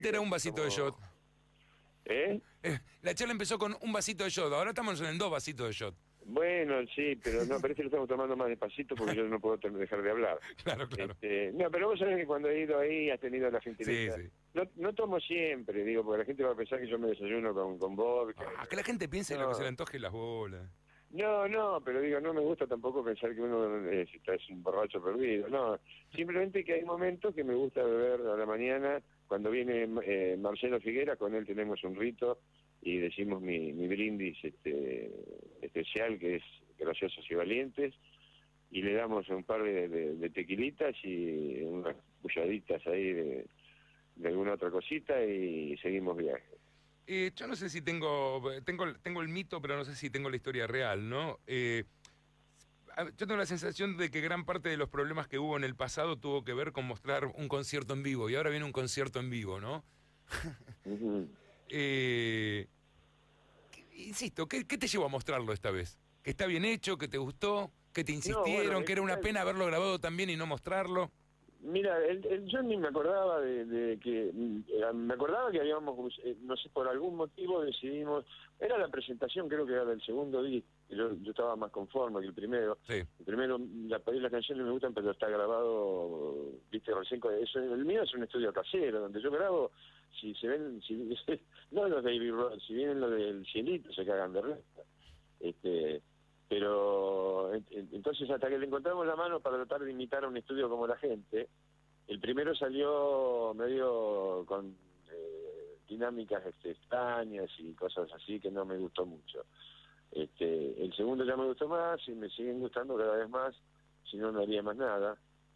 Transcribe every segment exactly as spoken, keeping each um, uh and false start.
Era un vasito de shot. ¿Eh? Eh, la charla empezó con un vasito de shot, ahora estamos en dos vasitos de shot. Bueno, sí, pero no, parece que lo estamos tomando más despacito porque yo no puedo ter- dejar de hablar. Claro, claro. Este, no, pero vos sabés que cuando he ido ahí has tenido la gentileza. Sí, sí. No, no tomo siempre, digo, porque la gente va a pensar que yo me desayuno con, con vodka. Ah, que la gente piense No. lo que se le antoje las bolas. No, no, pero digo, no me gusta tampoco pensar que uno eh, está- es un borracho perdido. No, simplemente que hay momentos que me gusta beber a la mañana. Cuando viene eh, Marcelo Figuera, con él tenemos un rito y decimos mi, mi brindis este, especial, que es graciosos y valientes, y le damos un par de, de- de tequilitas y unas pulladitas ahí de, de alguna otra cosita y seguimos viaje. Eh, yo no sé si tengo, tengo tengo el mito, pero no sé si tengo la historia real, ¿no? Eh, a- yo tengo la sensación de que gran parte de los problemas que hubo en el pasado tuvo que ver con mostrar un concierto en vivo, y ahora viene un concierto en vivo, ¿no? Ujú. Eh, ¿qué- insisto, ¿qué, qué te llevó a mostrarlo esta vez? ¿Que está bien hecho, que te gustó, que te No, bueno, insistieron, que era una el- pena haberlo grabado también y no mostrarlo? Mira, el, el- yo ni me acordaba de, de que... mm, eh, Me acordaba que habíamos, eh, no sé, por algún motivo decidimos... Era la presentación, creo que era del segundo disco, que yo, yo estaba más conforme que el primero. Sí. El primero, la, por ahí las canciones me gustan, pero está grabado, viste, recién... con- Eso, el mío es un estudio casero, donde yo grabo, si se ven... Si, no los de Abbey Road, si vienen los del Cielito, se cagan de risa. Este... Pero en- en- entonces hasta que le encontramos la mano para tratar de imitar a un estudio como la gente, el primero salió medio con eh, dinámicas este, extrañas y cosas así que no me gustó mucho. Este, el segundo ya me gustó más y me siguen gustando cada vez más, si no, no haría más nada.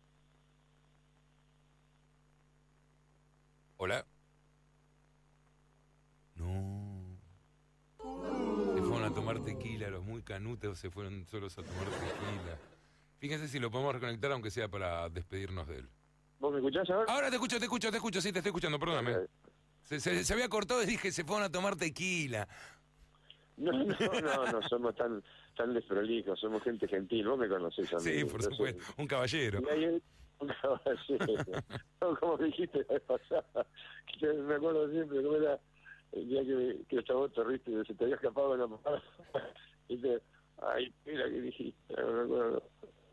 ¿Hola? No. Se fueron a tomar tequila, los muy canutos se fueron solos a tomar tequila. Fíjense si lo podemos reconectar, aunque sea para despedirnos de él. ¿Vos me escuchás ahora? Ahora te escucho, te escucho, te escucho, sí, te estoy escuchando, perdóname. Se, se- se había cortado y dije, se fueron a tomar tequila. No, no, no, no somos tan tan desprolijos, somos gente gentil, vos me conocés a mí. Sí, por yo soy- supuesto, un caballero. Y hay un un caballero, no, como dijiste la vez pasada, que me acuerdo siempre, ¿cómo era el día que, que estaba terrible, se te había escapado de la mamá? Y dice, ay, mira que dijiste, no me acuerdo.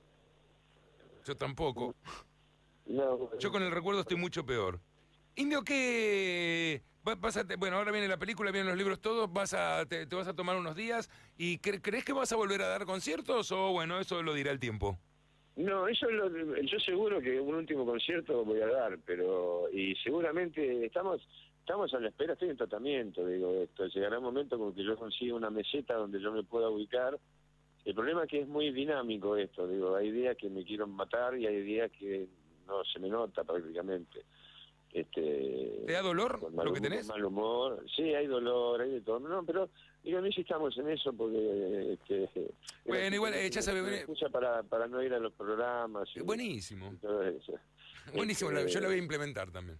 Yo tampoco. No, bueno. Yo con el recuerdo estoy mucho peor. Indio, ¿qué? Va- Vas a te- bueno, ahora viene la película, vienen los libros todos, vas a, te, te vas a tomar unos días y cre- ¿crees que vas a volver a dar conciertos o bueno, eso lo dirá el tiempo? No, eso es lo, yo seguro que un último concierto voy a dar, pero y seguramente estamos estamos a la espera, estoy en tratamiento, digo, esto llegará un momento como que yo consiga una meseta donde yo me pueda ubicar. El problema es que es muy dinámico esto, digo, hay días que me quiero matar y hay días que no se me nota prácticamente. Este, ¿Te da dolor con mal lo que humor, tenés? mal humor, sí, hay dolor, hay de todo, no, pero digo, no insistamos en eso porque este, Bueno, igual, eh, ya sabe, me eh, escucha para para no ir a los programas y, buenísimo. y todo eso. Buenísimo, Este, la- yo la voy a implementar también.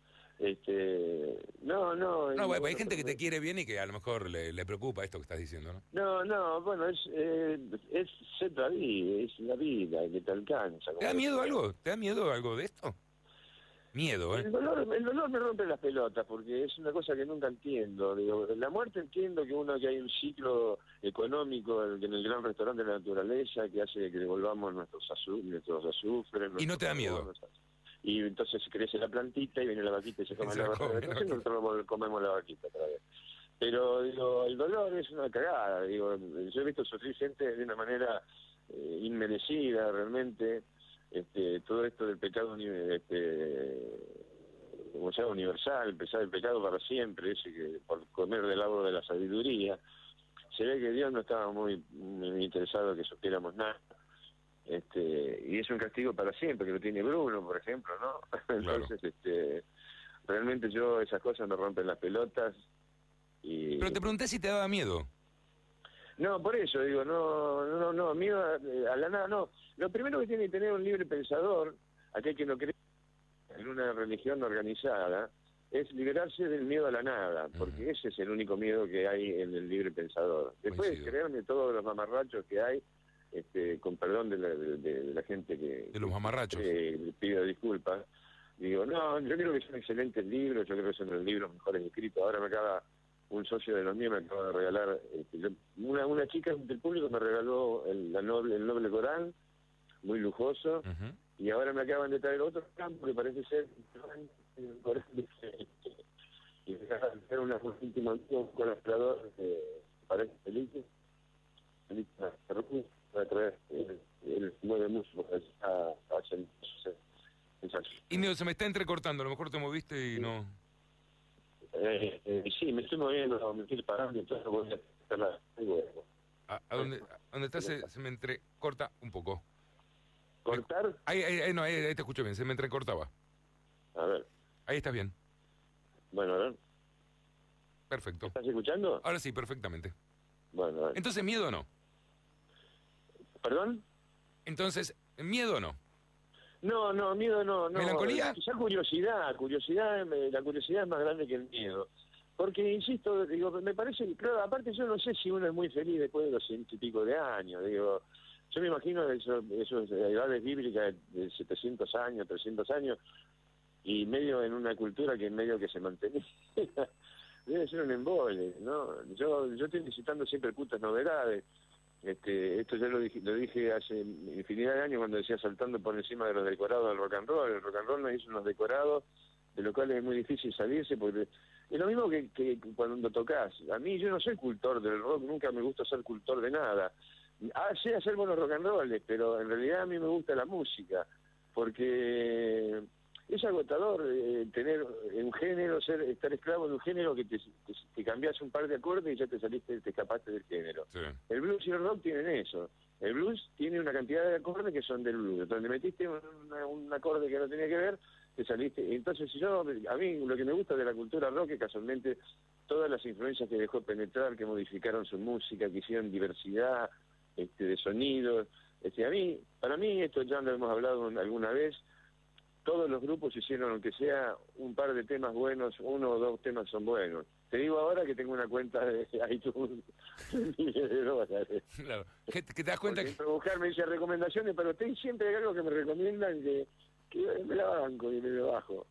este, no, no, No, y bueno, hay bueno, gente que pero- te quiere bien y que a lo mejor le, le preocupa esto que estás diciendo, ¿no? no, no, bueno, es eh, es ser la vida, es la vida que te alcanza. ¿Te da miedo algo? ¿Te da miedo algo de esto? Miedo, ¿eh? El dolor, el dolor me rompe las pelotas porque es una cosa que nunca entiendo. Digo, la muerte entiendo que uno que hay un ciclo económico en en el gran restaurante de la naturaleza que hace que devolvamos nuestros, azu- nuestros azufres. ¿Y no te da miedo? nuestros carbonos. Y entonces crece la plantita y viene la vaquita y se come Se la la vaquita. come la Entonces vaquita. nosotros comemos la vaquita otra vez. Pero digo, el dolor es una cagada. Digo, yo he visto sufrir gente de una manera eh, inmerecida realmente. Este, todo esto del pecado uni- este, como sea universal, empezar el pecado para siempre, ese que por comer del árbol de la sabiduría, se ve que Dios no estaba muy, muy interesado que supiéramos nada. Este, y es un castigo para siempre, que lo tiene Bruno, por ejemplo, ¿no? Entonces, este, realmente yo esas cosas me rompen las pelotas y... Pero te pregunté si te daba miedo. No, por eso digo, no, no, no, miedo a, a la nada, no. Lo primero que tiene que tener un libre pensador, aquel que no cree en una religión organizada, es liberarse del miedo a la nada, porque Ujú. ese es el único mido que hay en el libre pensador. Después, Coincido. creerme todos los mamarrachos que hay, este, con perdón de la, de, de la gente que... De los mamarrachos. que pido disculpas, Digo, no, yo creo que son excelentes libros, yo creo que son los libros mejores escritos. Ahora me acaba, un socio de los míos me acaba de regalar, este, yo- una, una chica del público me regaló el, la noble, el Noble Corán, muy lujoso, Ujú. y ahora me acaban de traer otro campo que parece ser el Corán dice, y me acaban de hacer una última un colaborador de parece Felipe, Felipe Rubio, va a traer el, el mueve músico a hacer esas. Indio, se me está entrecortando, a lo mejor te moviste y no... Eh, eh, sí, me estoy moviendo, me estoy parando, entonces voy a hacer la... Bueno. ¿A, a dónde, a dónde estás se, se me entrecorta un poco? ¿Cortar? Ahí, ahí, ahí, no, ahí, ahí te escucho bien, se me entrecortaba. A ver, Ahí estás bien, bueno, a ver, perfecto. ¿estás escuchando? Ahora sí, perfectamente. Bueno, a ver. Entonces, ¿miedo o no? ¿Perdón? Entonces, ¿miedo o no? No, no, miedo no, no. ¿Melancolía? Quizá curiosidad, curiosidad, me- la curiosidad es más grande que el miedo. Porque, insisto, digo, me parece, que, claro, aparte yo no sé si uno es muy feliz después de los ciento y pico de años, digo, yo me imagino eso, esas edades bíblicas de setecientos años, trescientos años, y medio en una cultura que en medio que se mantenía, debe ser un embole, ¿no? Yo, yo estoy visitando siempre putas novedades. Este, esto ya lo dije, lo dije hace infinidad de años cuando decía saltando por encima de los decorados del rock and roll. El rock and roll nos hizo unos decorados de los cuales es muy difícil salirse porque es lo mismo que, que cuando tocas. A mí yo no soy cultor del rock, nunca me gusta ser cultor de nada. Ah, sé hacer buenos rock and rolls, pero en realidad a mí me gusta la música porque es agotador eh, tener un género, ser estar esclavo de un género que te, te, te cambias un par de acordes y ya te saliste, te escapaste del género. Sí. El blues y el rock tienen eso. El blues tiene una cantidad de acordes que son del blues. Donde metiste una, un acorde que no tenía que ver, te saliste. Entonces, yo, a mí lo que me gusta de la cultura rock es casualmente todas las influencias que dejó penetrar, que modificaron su música, que hicieron diversidad este, de sonidos. Este, a mí, para mí, esto ya lo hemos hablado alguna vez, todos los grupos hicieron, aunque sea un par de temas buenos, uno o dos temas son buenos. Te digo ahora que tengo una cuenta de iTunes de dólares. Claro. ¿Que, que te das cuenta Porque que... buscar me dice recomendaciones, pero usted siempre hay algo que me recomiendan que, que me la banco y me lo bajo.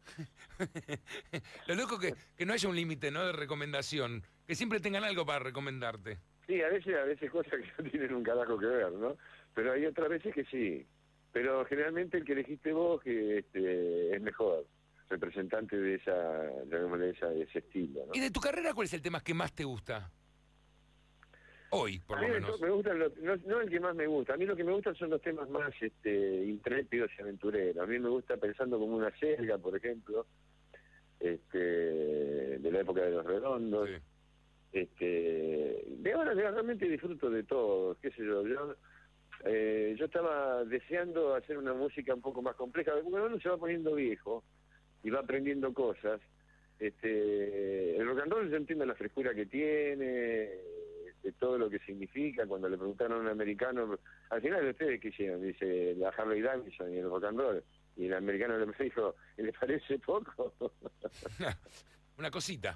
Lo loco que, que no haya un límite, ¿no? De recomendación. Que siempre tengan algo para recomendarte. Sí, a veces, a veces cosas que no tienen un carajo que ver, ¿no? Pero hay otras veces que sí. Pero generalmente el que elegiste vos que este, es mejor, representante de esa, llamémosle esa, de ese estilo, ¿no? ¿Y de tu carrera cuál es el tema que más te gusta? Hoy, por A lo mí me, menos. me gustan los- no, no el que más me gusta, a mí lo que me gustan son los temas más este, intrépidos y aventureros. A mí me gusta pensando como una selga, por ejemplo, este, de la época de los redondos. Sí. Este, de ahora de- realmente disfruto de todo, qué sé yo, yo, eh, yo estaba deseando hacer una música un poco más compleja, porque uno se va poniendo viejo y va aprendiendo cosas. Este, el rock and roll yo entiendo la frescura que tiene, de todo lo que significa. Cuando le preguntaron a un americano, al final de ustedes qué hicieron, dice la Harley Davidson y el rock and roll, y el americano le dijo, ¿les parece poco? Una cosita.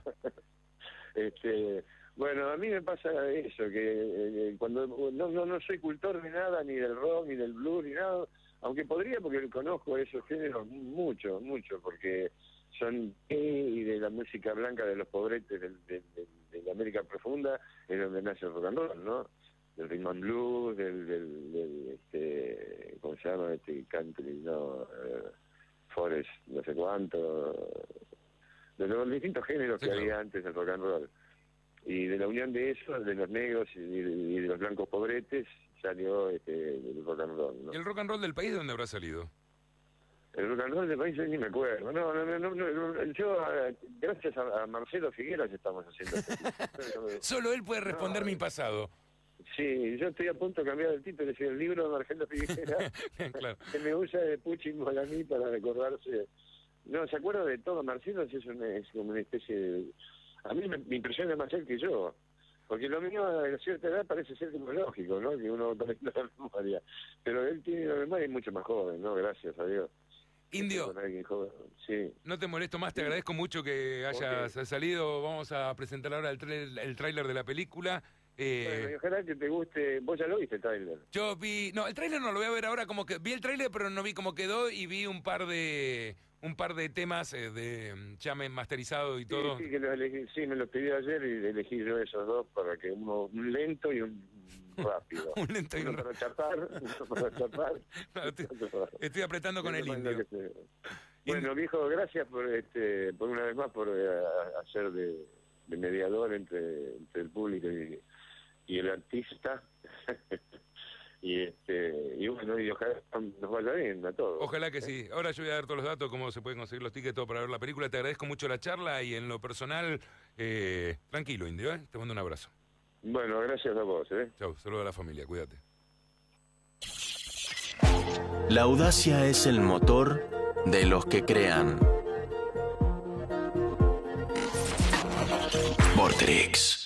Este, bueno, a mí me pasa eso, que eh, cuando no, no, no soy cultor de nada, ni del rock, ni del blues, ni nada, aunque podría porque conozco esos géneros mucho, mucho, porque son y de la música blanca de los pobretes del, del, del, de la América profunda, es donde nace el rock and roll, ¿no? Del rhythm and blues, del, del, del este, ¿cómo se llama? Este country, no, eh, forest, no sé cuánto, de los distintos géneros Sí, que claro. había antes del rock and roll. Y de la unión de eso, de los negros y de, y de los blancos pobretes, salió este, el rock and roll, ¿no? ¿Y el rock and roll del país de dónde habrá salido? El rock and roll del país yo ni me acuerdo. No, no, no, no, no, yo, eh, gracias a, a Marcelo Figueras estamos haciendo esto. Solo él puede responder No, mi pasado. Sí, yo estoy a punto de cambiar el título, es decir, el libro de Marcelo Figueras, Claro. que me usa de Pucci Molaní para recordarse. No, se acuerda de todo. Marcelo es, una, es como una especie de... A mí me, me impresiona más él que yo, porque lo mío a cierta edad parece ser como lógico, ¿no? Que uno conecta la memoria. Pero él tiene la memoria y es mucho más joven, ¿no? Gracias a Dios. Indio, Con alguien joven. Sí. no te molesto más, te agradezco mucho que hayas Ok. salido. Vamos a presentar ahora el, tra- el tráiler de la película Eh, Bueno, y ojalá que te guste. Vos ya lo viste el tráiler. yo vi, no, el tráiler no lo voy a ver ahora, como que vi el tráiler, pero no vi cómo quedó y vi un par de un par de temas eh, de mm, ya me masterizado y Sí, todo. sí, que los elegí, sí, me los pidió ayer y elegí yo esos dos para que uno un lento y un rápido. Un lento y un uno para chapar, uno para chapar. No, estoy, estoy apretando con el Eso es lo indio. que se- Bueno, viejo, gracias por este, por una vez más por eh, hacer de, de mediador entre, entre el público y, y el artista. y este y bueno, y ojalá nos vaya bien a todos. Ojalá que sí. Ahora yo voy a dar todos los datos, cómo se pueden conseguir los tickets, todo para ver la película. Te agradezco mucho la charla y en lo personal, eh, tranquilo, indio, ¿eh? Te mando un abrazo. Bueno, gracias a vos, ¿eh? Chau, saludo a la familia, cuídate. La audacia es el motor de los que crean. Vorterix.